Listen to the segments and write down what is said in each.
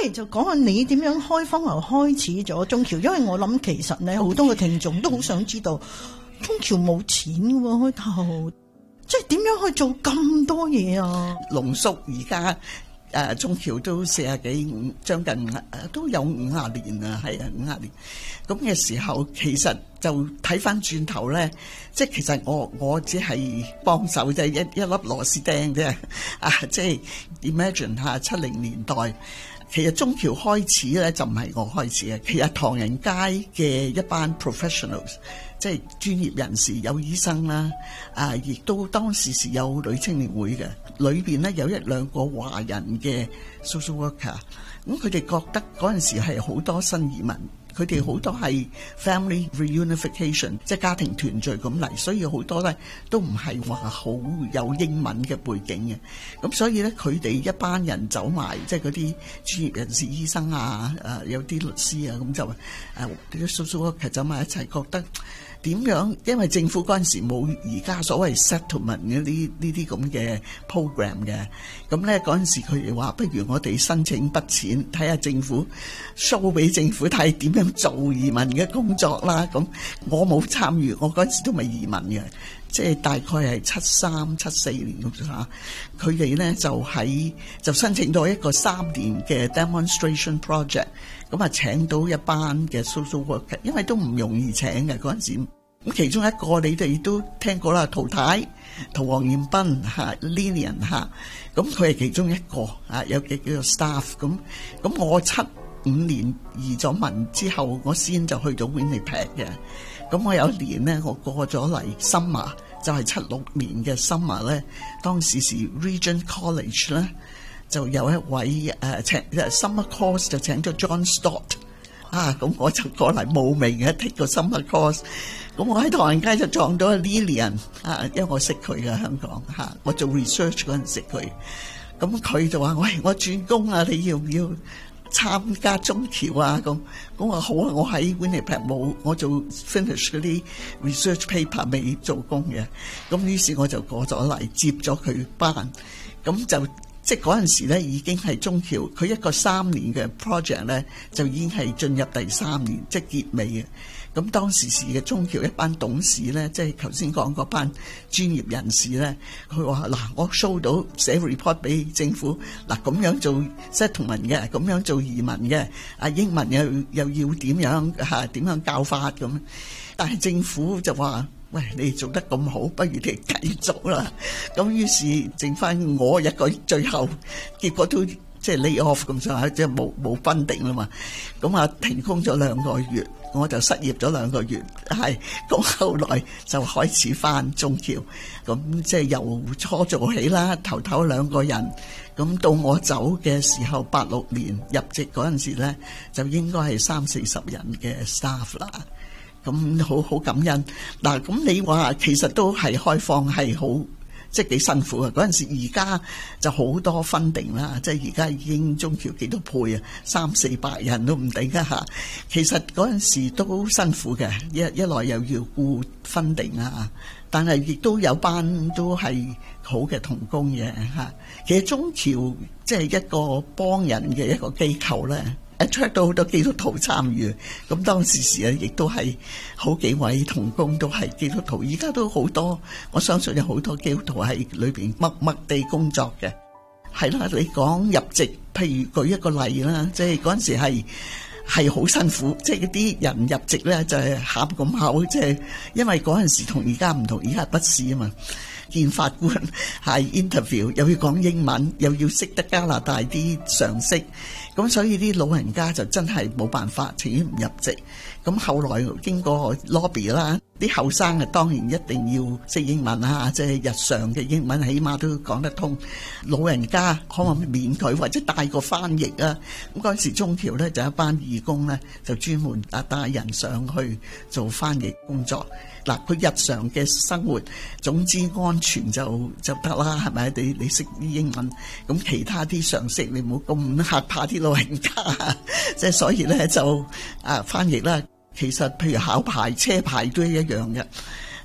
如就講下你點樣開荒牛開始咗中僑，因為我諗其實咧好多嘅聽眾都好想知道中僑冇錢嘅喎，開頭即係點樣去做咁多嘢啊？ 濃縮而家。中僑都40幾將近都有50年啦，係啊，50年。咁嘅時候，其實就睇翻轉頭咧，即係其實我只係幫手啫，一粒螺絲釘啫。即係 imagine 下70年代，其實中僑開始咧就唔係我開始嘅，其實唐人街嘅一班 professionals。即係專業人士，有醫生啦，亦都當時是有女青年會嘅，裏邊咧有1-2個華人嘅 social worker， 咁佢哋覺得嗰陣時係好多新移民，佢哋好多係 family reunification， 即係家庭團聚咁嚟，所以好多咧都唔係話好有英文嘅背景嘅，咁所以咧佢哋一班人走埋，即係嗰啲專業人士、醫生有啲律師咁就啲 social worker 走埋一齊，覺得點樣？因為政府嗰陣時冇而家所謂 settlement 嘅呢啲咁嘅 program 嘅，咁咧嗰陣時佢哋話不如我哋申請筆錢，睇下政府 show 俾政府睇點樣做移民嘅工作啦。咁我冇參與，我嗰陣時都未移民嘅，即係大概係73、74年咁上下。佢哋咧就申請到一個3年嘅 demonstration project， 咁請到一班嘅 social worker， 因為都唔容易請嘅嗰陣時。咁其中一個你哋都聽過啦，陶太、陶黃彥斌Lilian 咁佢係其中一個有幾個 staff 咁我75年移咗民之後，我先就去到 Winnipeg 嘅。咁我有一年咧，我過咗嚟 summer， 就係76年嘅 summer 咧，當時是 Regent College 咧，就有一位summer course 就請咗 John Stott 咁我就過嚟慕名嘅 take 個 summer course。咁我喺唐人街就撞到 Lilian 因為我識佢嘅香港我做 research 嗰陣識佢。咁佢就話：喂，我轉工啊，你要唔要參加中僑啊？咁我話好啊，我喺 Winnipeg 冇，我做 finish 嗰啲 research paper 未做工嘅。咁於是我就過咗嚟接咗佢班。咁就即係嗰陣時咧，已經係中僑，佢一個3年嘅 project 咧，就已經係進入第3年，即係結尾嘅。咁當時嘅中僑一班董事咧，即係頭先講嗰班專業人士咧，佢話嗱，我 show 到寫 report 俾政府，嗱咁樣做 settlement 嘅，咁樣做移民嘅，英文又要點樣教法咁。但係政府就話：喂，你哋做得咁好，不如你哋繼續啦。咁於是剩翻我一個，最後結果都即係 lay off 咁上下，即係冇funding啦嘛。咁停工咗2個月。我就失業咗2個月，咁後來就開始返中僑，咁即係由初做起啦，頭2個人，咁到我走嘅時候86年入籍嗰陣時咧，就應該係30-40人嘅 staff 啦，咁好感恩。嗱，咁你話其實都係開放係好。即係幾辛苦啊！嗰陣時，而家就好多funding啦，即係而家已經中僑幾多倍啊，300-400人都唔定㗎嚇。其實嗰陣時都辛苦嘅，一來又要顧funding但係亦都有班都係好嘅同工嘅嚇。其實中僑即係一個幫人嘅一個機構咧。attract 到好多基督徒參與，咁當時亦都係好幾位同工都係基督徒，而家都好多，我相信有好多基督徒喺裏邊默默地工作嘅。係啦，你講入籍，譬如舉一個例啦，即係嗰陣時係好辛苦，即係嗰啲人入籍咧就係喊咁口，即係因為嗰陣時同而家唔同，而家係筆試啊嘛。見法官係 interview， 又要講英文，又要識得加拿大啲常識，咁所以啲老人家就真係冇辦法，情願唔入籍。咁後來經過 lobby 啦，啲後生啊當然一定要識英文啊，即係日常嘅英文起碼都講得通。老人家可唔可以免佢或者帶個翻譯啊？咁嗰陣時中僑咧就一班義工咧就專門帶人上去做翻譯工作。嗱，佢日常嘅生活，總之安全就得啦，係咪？你識啲英文，咁其他啲常識你唔好咁嚇怕啲老人家，即係所以咧就翻譯啦。其實譬如考牌車牌都一樣嘅，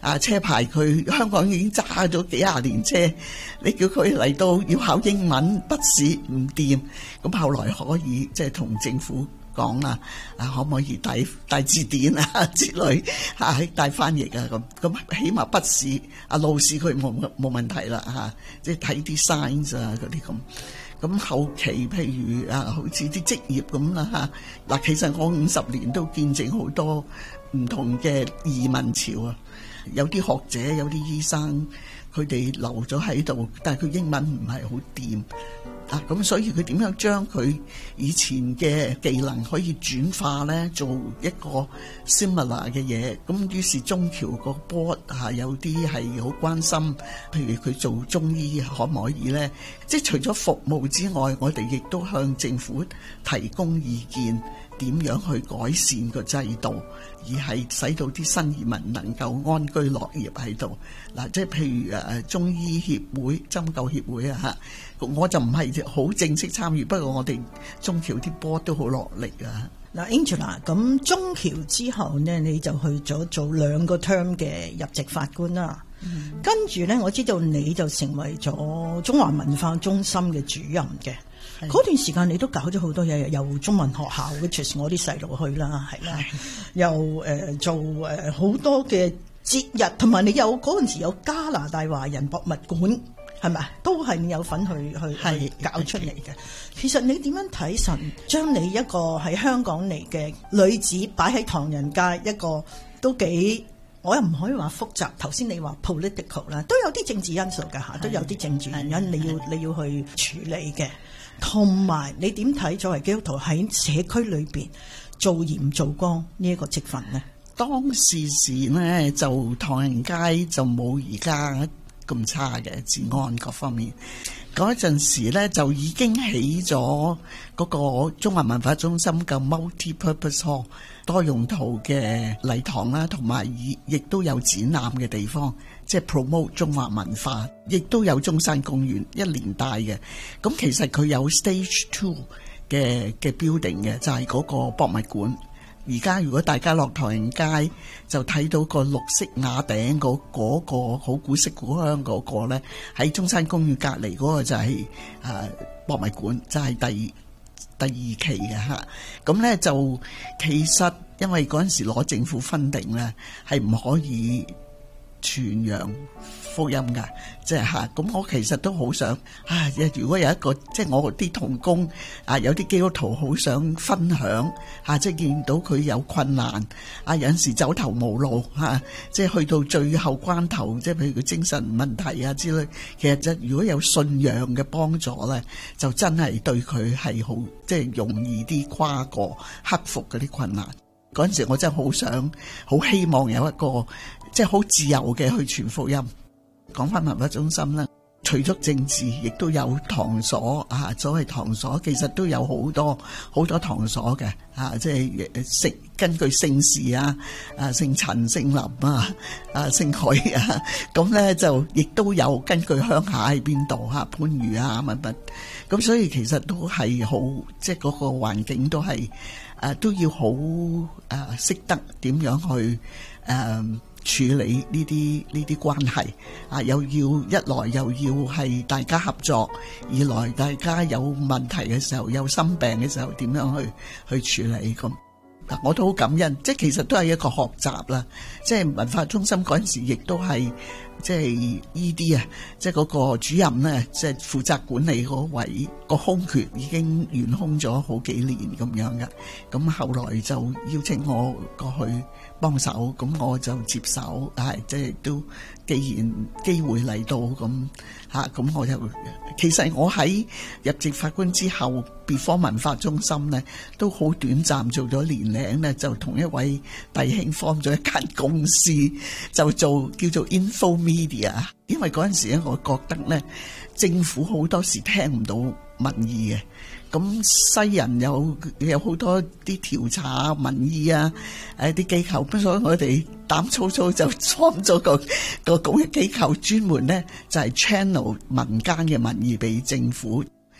車牌，佢香港已經揸咗幾廿年車，你叫佢嚟到要考英文筆試唔掂，咁後來可以即係同政府講啦，可唔可以帶字典啊之類帶翻譯啊咁起碼筆試路試佢冇問題啦即係睇啲 signs 啊嗰啲咁。咁後期譬如好似啲職業咁啦嗱，其實我50年都見證好多唔同嘅移民潮啊，有啲學者有啲醫生佢哋留咗喺度，但係佢英文唔係好掂咁所以佢點樣將佢以前嘅技能可以轉化咧，做一個 similar 嘅嘢？咁於是中僑個 board 有啲係好關心，譬如佢做中醫可唔可以咧？即係除咗服務之外，我哋亦都向政府提供意見，點樣去改善個制度，而係使到啲新移民能夠安居樂業喺度嗱。即係譬如中醫協會、針灸協會我就唔係好正式參與，不過我哋中僑啲波都好落力嗱 Angela， 咁中僑之後呢，你就去咗做2個 term 嘅入籍法官啦。跟住呢，我知道你就成為咗中華文化中心嘅主任嘅。嗰段時間你都搞咗好多嘢，由中文學校 which is 我啲細路去啦，係啦，又做好多嘅節日，同埋你有嗰陣時有加拿大華人博物館，係咪都係你有份去搞出嚟嘅？其實你點樣睇神將你一個喺香港嚟嘅女子擺喺唐人街，一個都幾，我又唔可以話複雜，頭先你話 political 啦，都有啲政治因素㗎嚇，都有啲政治原因你要去處理嘅。同埋你點睇作為基督徒喺社區裏邊做鹽做光呢一個職份呢？ 當時呢，就唐人街就冇而家咁差嘅治安各方面，嗰陣時呢，就已經起咗嗰個中華文化中心嘅 multi-purpose hall 多用途嘅禮堂啦，同埋亦都有展覽嘅地方，即係 promote 中華文化，亦都有中山公園一連帶嘅。咁其實佢有 stage 2嘅 building 嘅，就係嗰個博物館。而家如果大家落唐人街就睇到個綠色瓦頂嗰個好古色古香嗰個咧，喺中山公園隔離嗰個就係博物館，就係第二期嘅嚇。咁咧就其實因為嗰陣時攞政府分定咧，係唔可以傳揚福音㗎，即係嚇。咁我其實都好想如果有一個即係我啲同工有啲基督徒好想分享即係見到佢有困難有陣時走投無路即係去到最後關頭，即係譬如佢精神問題之類，其實如果有信仰嘅幫助咧，就真係對佢係好即係容易啲跨過克服嗰啲困難。嗰陣時我真係好想好希望有一個即係好自由嘅去傳福音。講翻文化中心啦，除咗政治，亦都有堂所所謂堂所其實都有好多堂所嘅即係根據姓氏姓陳、姓林姓許咁咧就亦都有根據鄉下喺邊度番禺乜，咁所以其實都係好即係嗰個環境都係都要好識得點樣去處理呢啲關係又要一來又要係大家合作，二來大家有問題嘅時候，有心病嘅時候點樣去處理咁。我都好感恩，即係其實都係一個學習啦。即係文化中心嗰陣時亦都係即係ED即係嗰個主任咧，即係負責管理嗰位個空缺已經懸空咗好幾年咁樣嘅。咁後來就邀請我過去幫手，咁我就接手，即係都既然機會嚟到咁咁我就其實我喺入籍法官之後 before 文化中心咧都好短暫做咗年零咧，就同一位弟兄 form 咗一間公司，就做叫做 Info Media。因為嗰陣時咧，我覺得咧政府好多時聽唔到民意嘅。咁西人有好多啲調查民意啲機構，咁所以我哋膽粗粗就創咗個咁嘅機構，專門咧就係 channel 民間嘅民意俾政府。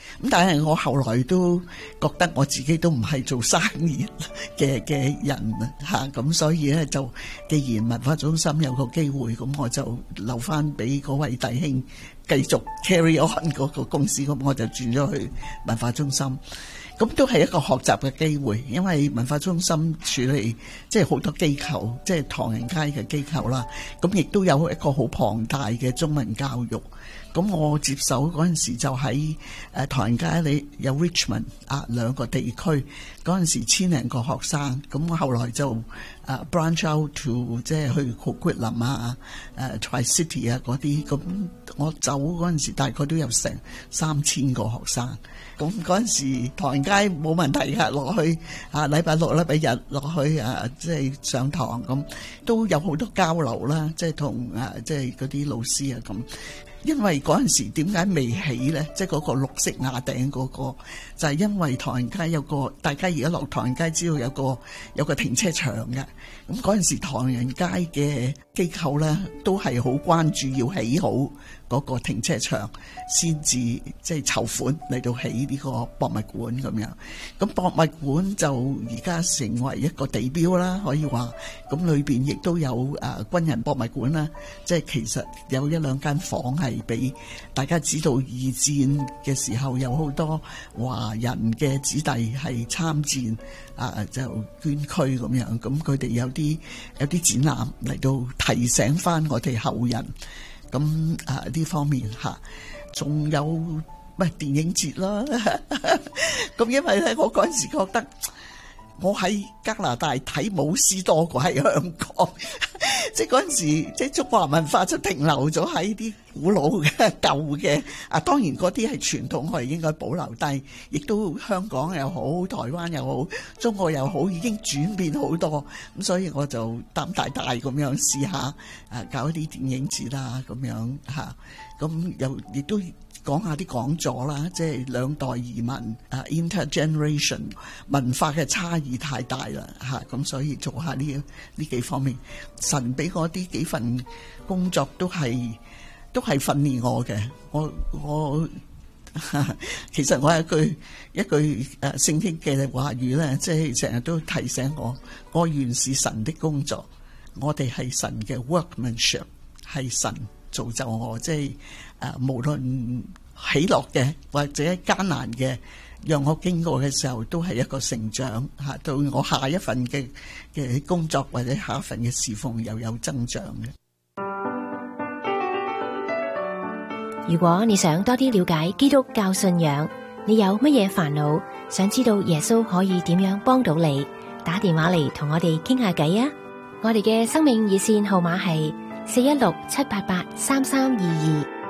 咁但係我後來都覺得我自己都唔係做生意嘅人吓，咁所以咧就既然文化中心有個機會，咁我就留翻俾嗰位弟兄繼續 carry on 嗰個公司，咁我就轉咗去文化中心。咁都係一個學習嘅機會，因為文化中心處理即係好多機構，即係唐人街嘅機構啦。咁亦都有一個好龐大嘅中文教育。咁我接手嗰陣時就喺唐人街，你有 Richmond 兩個地區，嗰陣時1000零個學生。咁我後來就branch out to 即係去 Coquitlam Tri-City 嗰啲。咁我走嗰陣時大概都有成3000個學生。咁嗰陣時唐人街冇問題㗎，落去禮拜六禮拜日落去即係上堂，咁都有好多交流啦，即係同即係嗰啲老師咁。因為嗰陣時點解未起咧？即係嗰個綠色瓦頂嗰個，就係因為唐人街有個，大家而家落唐人街知道有個停車場嘅。咁嗰陣時唐人街嘅機構咧都係好關注要起好嗰個停車場，先至即係籌款嚟到起呢個博物館咁樣。咁博物館就而家成為一個地標啦，可以話。咁裏邊亦都有軍人博物館啦，即係其實有1-2間房係俾大家知道二戰嘅時候有好多華人嘅子弟係參戰就捐軀咁樣。咁佢哋有啲展覽嚟到提醒翻我哋後人。咁呢方面仲有電影節啦。咁因為咧，我嗰陣時覺得我喺加拿大睇舞獅多過喺香港，即係嗰陣時即係中華文化就停留咗喺啲古老嘅舊嘅當然嗰啲係傳統，我哋應該保留，但係亦都香港又好，台灣又好，中國又好，已經轉變好多。咁所以我就膽大大咁樣試下搞一啲電影節啦，咁樣咁又亦都講下啲講座啦，即係兩代移民intergeneration 文化嘅差異太大啦咁所以做下呢幾方面。神俾我啲幾份工作都係訓練我嘅。我其實我係一句聖經嘅話語咧，即係成日都提醒我原是神的工作，我哋係神嘅 workmanship， 係神造就我，即係無論喜樂嘅或者艱難嘅，讓我經過嘅時候都係一個成長到我下一份嘅工作或者下一份嘅侍奉又有增長嘅。 如果你想多啲了解基督教信仰，你有乜嘢煩惱，想知道耶穌可以點樣幫到你，打電話嚟同我哋傾下偈啊！我哋嘅生命熱線號碼係416-788-3322。